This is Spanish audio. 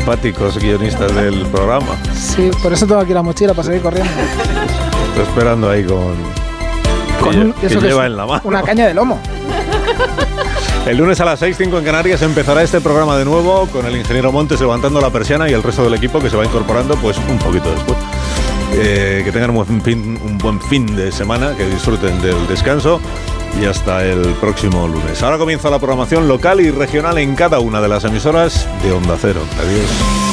simpáticos guionistas del programa. Sí, por eso tengo aquí la mochila para seguir corriendo. Estoy esperando ahí que lleva en la mano. Una caña de lomo. El lunes a las 6:05 en Canarias empezará este programa de nuevo con el ingeniero Montes levantando la persiana y el resto del equipo que se va incorporando pues un poquito después. Que tengan un buen fin de semana, que disfruten del descanso y hasta el próximo lunes. Ahora comienza la programación local y regional en cada una de las emisoras de Onda Cero. Adiós.